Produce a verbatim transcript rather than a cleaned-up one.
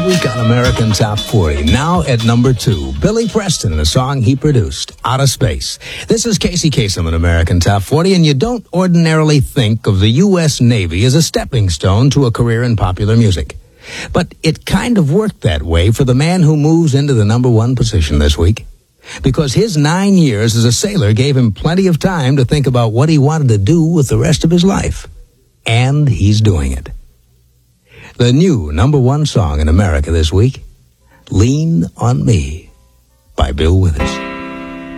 week on American Top forty. Now at number two, Billy Preston and a song he produced, Outer Space. This is Casey Kasem on American Top forty, and you don't ordinarily think of the U S Navy as a stepping stone to a career in popular music. But it kind of worked that way for the man who moves into the number one position this week. Because his nine years as a sailor gave him plenty of time to think about what he wanted to do with the rest of his life. And he's doing it. The new number one song in America this week, Lean on Me by Bill Withers.